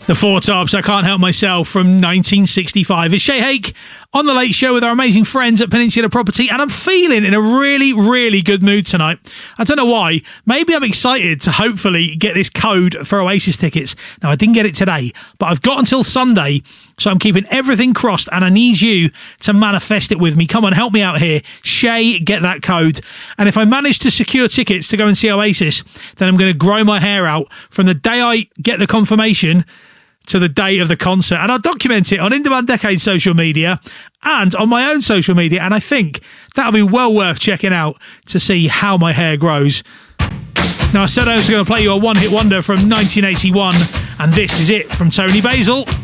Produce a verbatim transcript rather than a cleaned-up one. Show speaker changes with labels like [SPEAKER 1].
[SPEAKER 1] The Four Tops, I Can't Help Myself from nineteen sixty-five. It's Shay Hake on The Late Show with our amazing friends at Peninsula Property, and I'm feeling in a really, really good mood tonight. I don't know why. Maybe I'm excited to hopefully get this code for Oasis tickets. Now, I didn't get it today, but I've got until Sunday, so I'm keeping everything crossed, and I need you to manifest it with me. Come on, help me out here. Shay, get that code. And if I manage to secure tickets to go and see Oasis, then I'm going to grow my hair out from the day I get the confirmation to the day of the concert, and I'll document it on In Demand Decade social media and on my own social media, and I think that'll be well worth checking out to see how my hair grows. Now, I said I was going to play you a one-hit wonder from nineteen eighty-one, and this is it from Tony Basil.